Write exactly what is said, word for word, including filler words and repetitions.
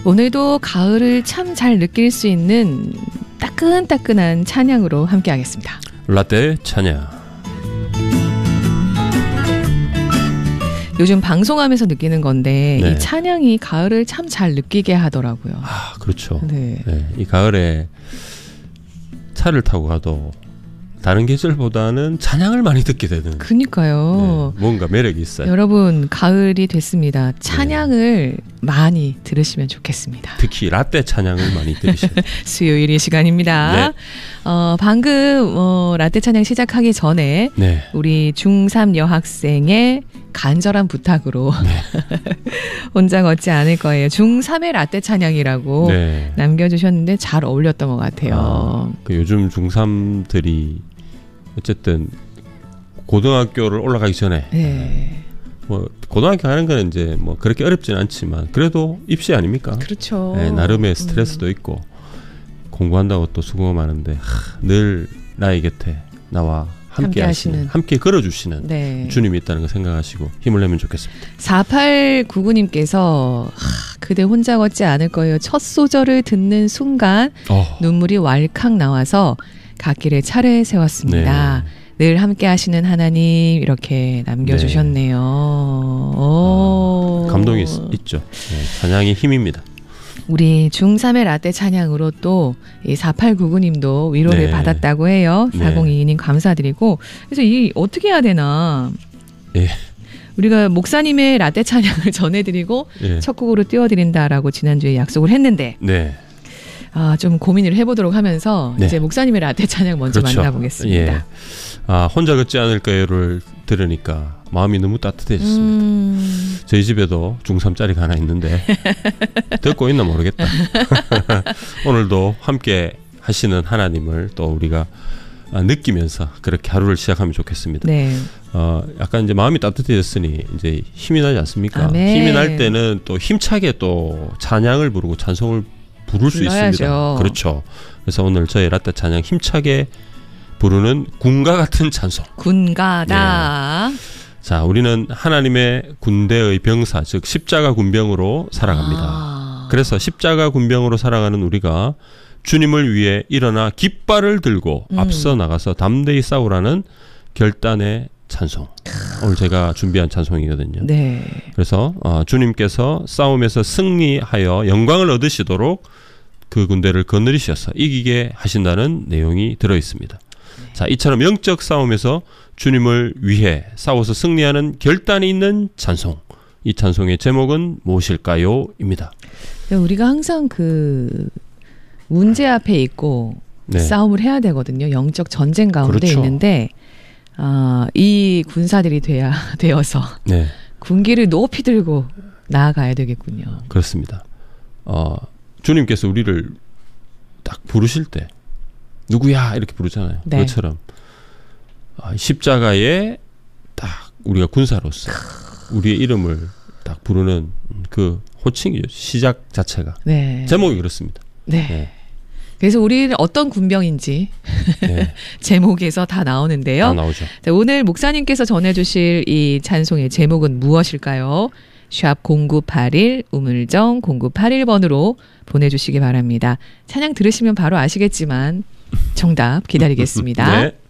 오늘도 가을을 참 잘 느낄 수 있는 따끈따끈한 찬양으로 함께하겠습니다. 라떼 찬양. 요즘 방송하면서 느끼는 건데 네. 이 찬양이 가을을 참 잘 느끼게 하더라고요. 아, 그렇죠. 네. 네, 이 가을에 차를 타고 가도 다른 계절보다는 찬양을 많이 듣게 되는. 그러니까요. 네, 뭔가 매력이 있어요. 여러분 가을이 됐습니다. 찬양을 네. 많이 들으시면 좋겠습니다. 특히 라떼 찬양을 많이 들으셔야 돼요. 수요일 이 시간입니다. 네. 어, 방금 어, 라떼 찬양 시작하기 전에 네. 우리 중삼 여학생의 간절한 부탁으로 네. 혼자 걷지 않을 거예요. 중삼의 라떼 찬양이라고 네. 남겨주셨는데 잘 어울렸던 것 같아요. 아, 그 요즘 중삼들이 어쨌든 고등학교를 올라가기 전에 네. 뭐 고등학교 가는 건 이제 뭐 그렇게 어렵지는 않지만 그래도 입시 아닙니까? 그렇죠. 네, 나름의 스트레스도 음. 있고 공부한다고 또 수고가 많은데 하, 늘 나의 곁에 나와 함께, 함께 하시는, 하시는 함께 걸어주시는 네. 주님이 있다는 거 생각하시고 힘을 내면 좋겠습니다. 사팔구구님께서 하, 그대 혼자 걷지 않을 거예요. 첫 소절을 듣는 순간 어. 눈물이 왈칵 나와서 갓길에 차를 세웠습니다. 네. 늘 함께 하시는 하나님 이렇게 남겨주셨네요. 네. 어, 감동이 있, 있죠. 네, 찬양이 힘입니다. 우리 중삼의 라떼 찬양으로 또 이 사팔구구님도 위로를 네. 받았다고 해요. 네. 사공이이님 감사드리고 그래서 이 어떻게 해야 되나 네. 우리가 목사님의 라떼 찬양을 전해드리고 네. 첫 곡으로 띄워드린다라고 지난주에 약속을 했는데 네. 아, 좀 고민을 해보도록 하면서 네. 이제 목사님의 라떼 찬양 먼저 그렇죠. 만나보겠습니다. 예. 아, 혼자 걷지 않을 거예요를 들으니까 마음이 너무 따뜻해졌습니다. 음... 저희 집에도 중삼짜리가 하나 있는데 듣고 있나 모르겠다. 오늘도 함께 하시는 하나님을 또 우리가 느끼면서 그렇게 하루를 시작하면 좋겠습니다. 네. 어, 약간 이제 마음이 따뜻해졌으니 이제 힘이 나지 않습니까? 아멘. 힘이 날 때는 또 힘차게 또 찬양을 부르고 찬송을 부를 수 불러야죠. 있습니다. 그렇죠. 그래서 오늘 저희 라떼 찬양 힘차게 부르는 군가 같은 찬송. 군가다. 네. 자, 우리는 하나님의 군대의 병사, 즉 십자가 군병으로 살아갑니다. 아. 그래서 십자가 군병으로 살아가는 우리가 주님을 위해 일어나 깃발을 들고 음. 앞서 나가서 담대히 싸우라는 결단의 찬송. 오늘 제가 준비한 찬송이거든요. 네. 그래서 어, 주님께서 싸움에서 승리하여 영광을 얻으시도록 그 군대를 거느리셔서 이기게 하신다는 내용이 들어있습니다. 네. 자, 이처럼 영적 싸움에서 주님을 위해 싸워서 승리하는 결단이 있는 찬송. 이 찬송의 제목은 무엇일까요? 입니다. 우리가 항상 그 문제 앞에 있고 네. 싸움을 해야 되거든요. 영적 전쟁 가운데 그렇죠. 있는데 아, 이 군사들이 돼야 되어서 네. 군기를 높이 들고 나아가야 되겠군요. 그렇습니다. 어, 주님께서 우리를 딱 부르실 때 누구야 이렇게 부르잖아요. 네. 그것처럼 어, 십자가에 딱 우리가 군사로서 우리의 이름을 딱 부르는 그 호칭이죠. 시작 자체가. 네. 제목이 그렇습니다. 네. 네. 그래서 우리는 어떤 군병인지 네. 제목에서 다 나오는데요. 다 나오죠. 자, 오늘 목사님께서 전해주실 이 찬송의 제목은 무엇일까요? 샵 공구팔일 우물정 공구팔일 번으로 보내주시기 바랍니다. 찬양 들으시면 바로 아시겠지만 정답 기다리겠습니다. 네.